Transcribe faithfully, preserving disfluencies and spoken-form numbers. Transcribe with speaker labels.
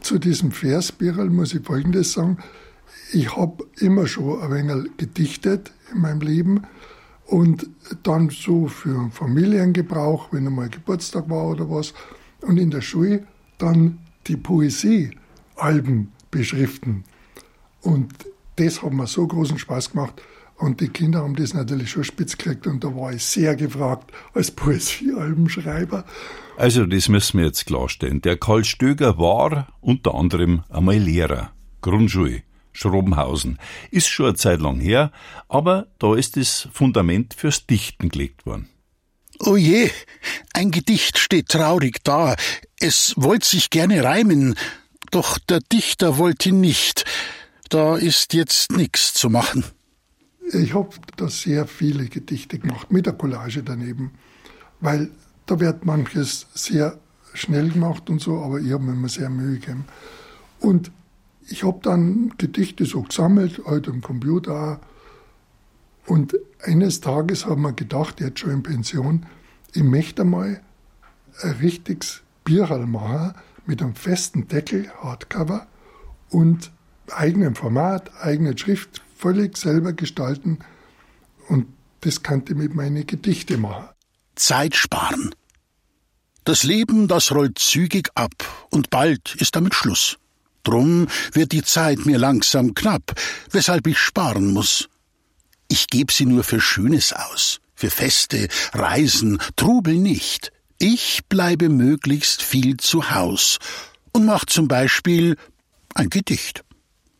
Speaker 1: zu diesem Versbirl muss ich Folgendes sagen. Ich habe immer schon ein wenig gedichtet in meinem Leben und dann so für Familiengebrauch, wenn einmal Geburtstag war oder was. Und in der Schule dann die Poesiealben beschriften. Und das hat mir so großen Spaß gemacht. Und die Kinder haben das natürlich schon spitz gekriegt und da war ich sehr gefragt als Poesiealbenschreiber.
Speaker 2: Also das müssen wir jetzt klarstellen. Der Karl Stöger war unter anderem einmal Lehrer, Grundschule, Schrobenhausen. Ist schon eine Zeit lang her, aber da ist das Fundament fürs Dichten gelegt worden.
Speaker 3: Oh je, ein Gedicht steht traurig da. Es wollte sich gerne reimen, doch der Dichter wollte nicht. Da ist jetzt nichts zu machen.
Speaker 1: Ich habe da sehr viele Gedichte gemacht, mit der Collage daneben, weil da wird manches sehr schnell gemacht und so, aber ich habe mir immer sehr Mühe gegeben. Und ich habe dann Gedichte so gesammelt, halt am Computer auch. Und eines Tages haben wir gedacht, jetzt schon in Pension, ich möchte mal ein richtiges Bierl machen mit einem festen Deckel, Hardcover und eigenem Format, eigene Schrift, völlig selber gestalten. Und das kannte ich mit meinen Gedichten machen.
Speaker 3: Zeit sparen. Das Leben, das rollt zügig ab und bald ist damit Schluss. Drum wird die Zeit mir langsam knapp, weshalb ich sparen muss. Ich geb sie nur für Schönes aus, für Feste, Reisen, Trubel nicht. Ich bleibe möglichst viel zu Haus und mach zum Beispiel ein Gedicht.